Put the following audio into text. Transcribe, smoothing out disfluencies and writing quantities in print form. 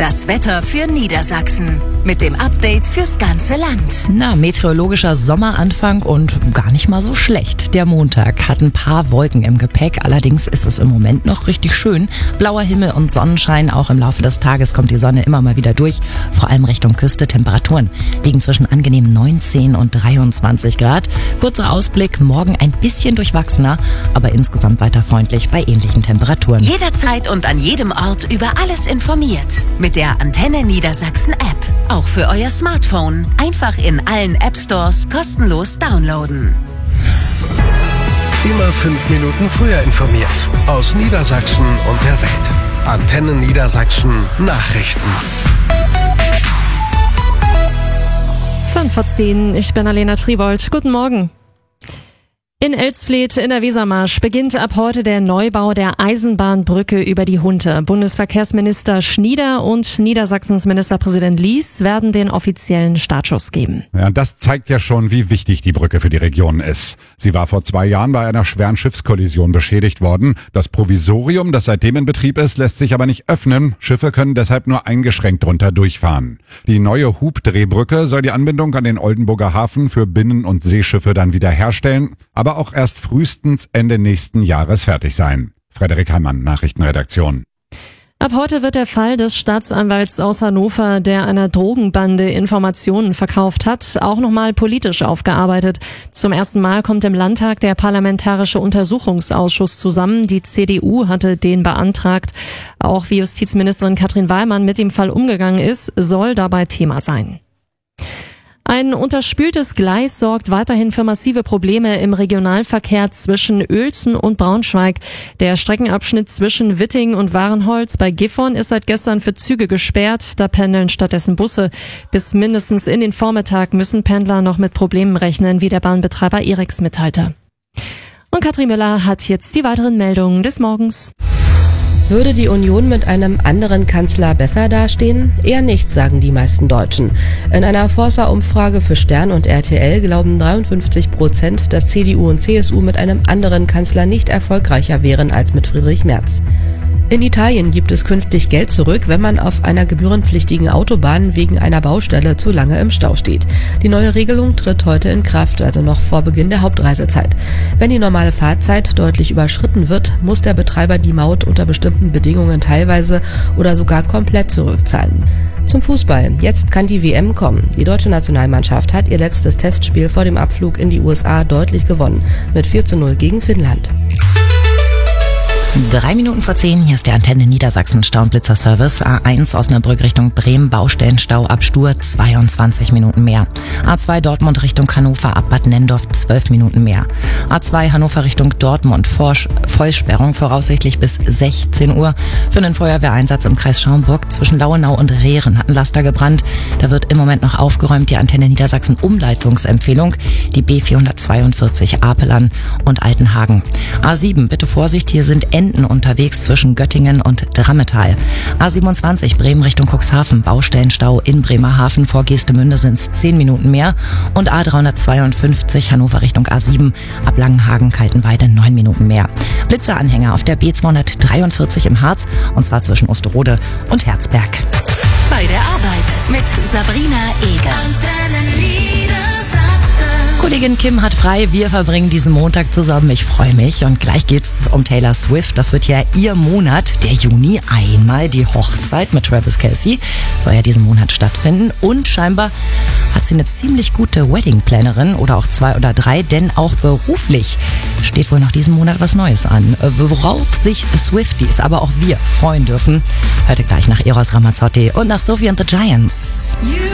Das Wetter für Niedersachsen mit dem Update fürs ganze Land. Meteorologischer Sommeranfang und gar nicht mal so schlecht. Der Montag hat ein paar Wolken im Gepäck, allerdings ist es im Moment noch richtig schön. Blauer Himmel und Sonnenschein, auch im Laufe des Tages kommt die Sonne immer mal wieder durch, vor allem Richtung Küste. Temperaturen liegen zwischen angenehmen 19 und 23 Grad. Kurzer Ausblick, morgen ein bisschen durchwachsener, aber insgesamt weiter freundlich bei ähnlichen Temperaturen. Jederzeit und an jedem Ort über alles informiert. Mit der Antenne Niedersachsen App. Auch für euer Smartphone. Einfach in allen App Stores kostenlos downloaden. Immer 5 Minuten früher informiert. Aus Niedersachsen und der Welt. Antenne Niedersachsen Nachrichten. 5:10, ich bin Alena Tribold. Guten Morgen. In Elsfleth in der Wesermarsch beginnt ab heute der Neubau der Eisenbahnbrücke über die Hunte. Bundesverkehrsminister Schnieder und Niedersachsens Ministerpräsident Lies werden den offiziellen Startschuss geben. Ja, das zeigt ja schon, wie wichtig die Brücke für die Region ist. Sie war vor 2 Jahren bei einer schweren Schiffskollision beschädigt worden. Das Provisorium, das seitdem in Betrieb ist, lässt sich aber nicht öffnen. Schiffe können deshalb nur eingeschränkt drunter durchfahren. Die neue Hubdrehbrücke soll die Anbindung an den Oldenburger Hafen für Binnen- und Seeschiffe dann wieder herstellen, aber auch erst frühestens Ende nächsten Jahres fertig sein. Frederik Heimann, Nachrichtenredaktion. Ab heute wird der Fall des Staatsanwalts aus Hannover, der einer Drogenbande Informationen verkauft hat, auch nochmal politisch aufgearbeitet. Zum ersten Mal kommt im Landtag der Parlamentarische Untersuchungsausschuss zusammen. Die CDU hatte den beantragt. Auch wie Justizministerin Katrin Wallmann mit dem Fall umgegangen ist, soll dabei Thema sein. Ein unterspültes Gleis sorgt weiterhin für massive Probleme im Regionalverkehr zwischen Uelzen und Braunschweig. Der Streckenabschnitt zwischen Witting und Warenholz bei Gifhorn ist seit gestern für Züge gesperrt. Da pendeln stattdessen Busse. Bis mindestens in den Vormittag müssen Pendler noch mit Problemen rechnen, wie der Bahnbetreiber Irex mitteilte. Und Katrin Müller hat jetzt die weiteren Meldungen des Morgens. Würde die Union mit einem anderen Kanzler besser dastehen? Eher nicht, sagen die meisten Deutschen. In einer Forsa-Umfrage für Stern und RTL glauben 53%, dass CDU und CSU mit einem anderen Kanzler nicht erfolgreicher wären als mit Friedrich Merz. In Italien gibt es künftig Geld zurück, wenn man auf einer gebührenpflichtigen Autobahn wegen einer Baustelle zu lange im Stau steht. Die neue Regelung tritt heute in Kraft, also noch vor Beginn der Hauptreisezeit. Wenn die normale Fahrzeit deutlich überschritten wird, muss der Betreiber die Maut unter bestimmten Bedingungen teilweise oder sogar komplett zurückzahlen. Zum Fußball. Jetzt kann die WM kommen. Die deutsche Nationalmannschaft hat ihr letztes Testspiel vor dem Abflug in die USA deutlich gewonnen. Mit 4:0 gegen Finnland. 3 Minuten vor 10, hier ist der Antenne Niedersachsen Stau- und Blitzer-Service. A1 Osnabrück Richtung Bremen, Baustellenstau ab Stur, 22 Minuten mehr. A2 Dortmund Richtung Hannover ab Bad Nendorf, 12 Minuten mehr. A2 Hannover Richtung Dortmund, Vollsperrung voraussichtlich bis 16 Uhr. Für einen Feuerwehreinsatz im Kreis Schaumburg zwischen Lauenau und Rehren hat ein Laster gebrannt. Da wird im Moment noch aufgeräumt. Die Antenne Niedersachsen Umleitungsempfehlung, die B442 Apelern und Altenhagen. A7, bitte Vorsicht, hier sind Enden unterwegs zwischen Göttingen und Drammetal. A27 Bremen Richtung Cuxhaven, Baustellenstau in Bremerhaven, vor Geestemünde sind es 10 Minuten mehr. Und A352 Hannover Richtung A7, ab Langenhagen-Kaltenweide 9 Minuten mehr. Blitzeranhänger auf der B243 im Harz, und zwar zwischen Osterode und Herzberg. Bei der Arbeit mit Sabrina Eger. Kollegin Kim hat frei, wir verbringen diesen Montag zusammen. Ich freue mich und gleich geht's um Taylor Swift. Das wird ja ihr Monat, der Juni, einmal die Hochzeit mit Travis Kelce. Soll ja diesen Monat stattfinden und scheinbar hat sie eine ziemlich gute Wedding-Plannerin oder auch 2 oder 3, denn auch beruflich steht wohl noch diesen Monat was Neues an. Worauf sich Swifties, aber auch wir freuen dürfen, hört ihr gleich nach Eros Ramazzotti und nach Sophie and the Giants.